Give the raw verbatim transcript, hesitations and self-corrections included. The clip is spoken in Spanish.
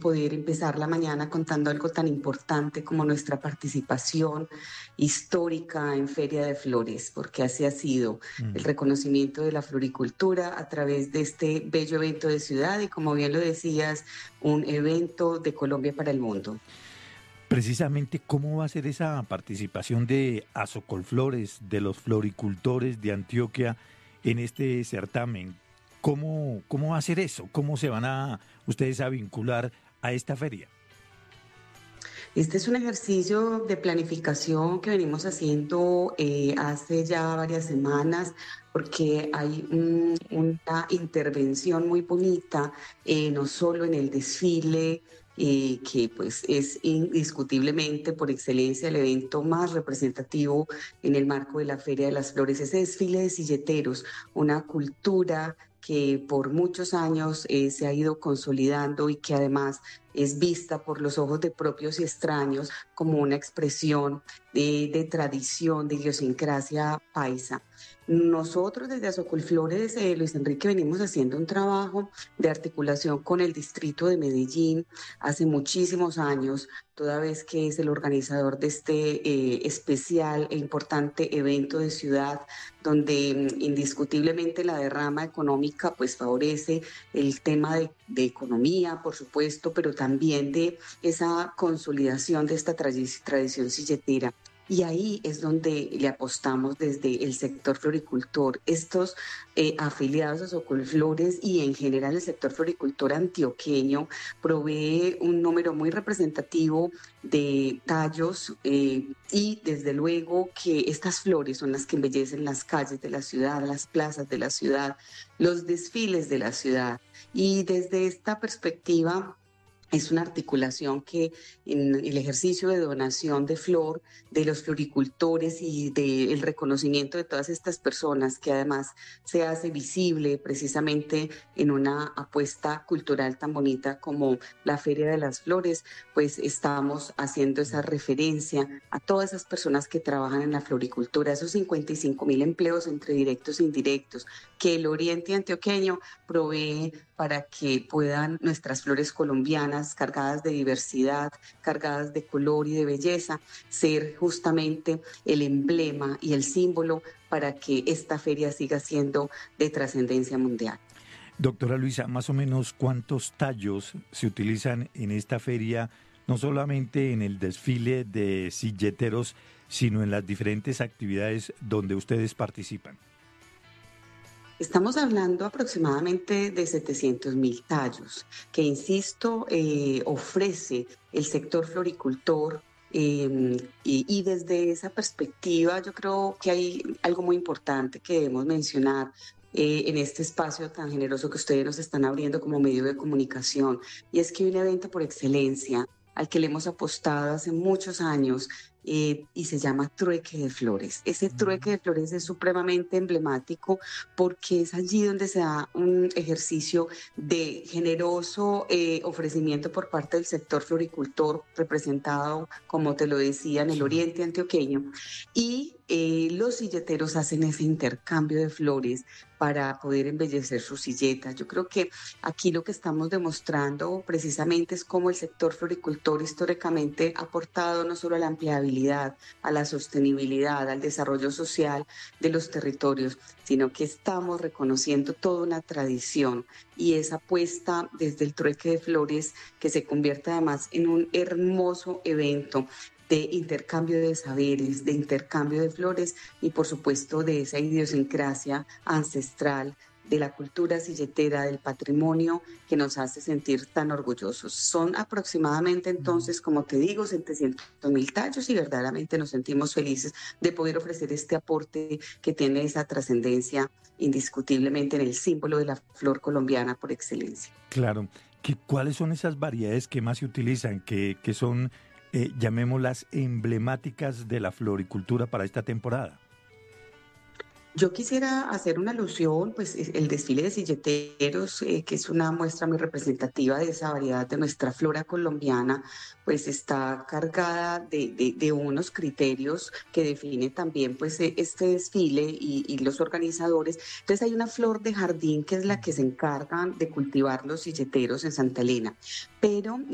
poder empezar la mañana contando algo tan importante como nuestra participación histórica en Feria de Flores, porque así ha sido el Mm. reconocimiento de la floricultura a través de este bello evento de ciudad y, como bien lo decías, un evento de Colombia para el mundo. Precisamente, ¿cómo va a ser esa participación de Azocolflores, de los floricultores de Antioquia en este certamen? ¿Cómo, cómo va a ser eso? ¿Cómo se van a ustedes a vincular a esta feria? Este es un ejercicio de planificación que venimos haciendo eh, hace ya varias semanas porque hay un- una intervención muy bonita, eh, no solo en el desfile, eh, que pues es indiscutiblemente por excelencia el evento más representativo en el marco de la Feria de las Flores, ese desfile de silleteros, una cultura que por muchos años eh, se ha ido consolidando y que además es vista por los ojos de propios y extraños como una expresión de, de tradición, de idiosincrasia paisa. Nosotros desde Azocolflores, eh, Luis Enrique, venimos haciendo un trabajo de articulación con el distrito de Medellín hace muchísimos años, toda vez que es el organizador de este eh, especial e importante evento de ciudad, donde mm, indiscutiblemente la derrama económica pues favorece el tema de, de economía, por supuesto, pero también de esa consolidación de esta tradi- tradición silletera. Y ahí es donde le apostamos desde el sector floricultor. Estos eh, afiliados a Socolflores y en general el sector floricultor antioqueño provee un número muy representativo de tallos eh, y desde luego que estas flores son las que embellecen las calles de la ciudad, las plazas de la ciudad, los desfiles de la ciudad. Y desde esta perspectiva es una articulación que en el ejercicio de donación de flor de los floricultores y del reconocimiento de todas estas personas, que además se hace visible precisamente en una apuesta cultural tan bonita como la Feria de las Flores, pues estamos haciendo esa referencia a todas esas personas que trabajan en la floricultura, esos cincuenta y cinco mil empleos entre directos e indirectos que el Oriente Antioqueño provee para que puedan nuestras flores colombianas, cargadas de diversidad, cargadas de color y de belleza, ser justamente el emblema y el símbolo para que esta feria siga siendo de trascendencia mundial. Doctora Luisa, más o menos cuántos tallos se utilizan en esta feria, no solamente en el desfile de silleteros, sino en las diferentes actividades donde ustedes participan. Estamos hablando aproximadamente de setecientos mil tallos, que insisto, eh, ofrece el sector floricultor. eh, y, y desde esa perspectiva, yo creo que hay algo muy importante que debemos mencionar eh, en este espacio tan generoso que ustedes nos están abriendo como medio de comunicación, y es que hay un evento por excelencia al que le hemos apostado hace muchos años eh, y se llama Trueque de Flores. Ese Trueque de Flores es supremamente emblemático porque es allí donde se da un ejercicio de generoso eh, ofrecimiento por parte del sector floricultor, representado, como te lo decía, en el Sí. oriente antioqueño, y eh, los silleteros hacen ese intercambio de flores para poder embellecer sus silletas. Yo creo que aquí lo que estamos demostrando precisamente es cómo el sector floricultor históricamente ha aportado no solo a la empleabilidad, a la sostenibilidad, al desarrollo social de los territorios, sino que estamos reconociendo toda una tradición y esa apuesta desde el trueque de flores que se convierte además en un hermoso evento de intercambio de saberes, de intercambio de flores y por supuesto de esa idiosincrasia ancestral de la cultura silletera, del patrimonio que nos hace sentir tan orgullosos. Son aproximadamente entonces, como te digo, setecientos mil tallos y verdaderamente nos sentimos felices de poder ofrecer este aporte que tiene esa trascendencia indiscutiblemente en el símbolo de la flor colombiana por excelencia. Claro. ¿Qué, cuáles son esas variedades que más se utilizan, que, que son, eh, llamémoslas, emblemáticas de la floricultura para esta temporada? Yo quisiera hacer una alusión, pues es- el desfile de silleteros, eh, que es una muestra muy representativa de esa variedad de nuestra flora colombiana, pues está cargada de, de- de unos criterios que define también pues e- este desfile y, y los organizadores. Entonces hay una flor de jardín que es la que se encargan de cultivar los silleteros en Santa Elena, pero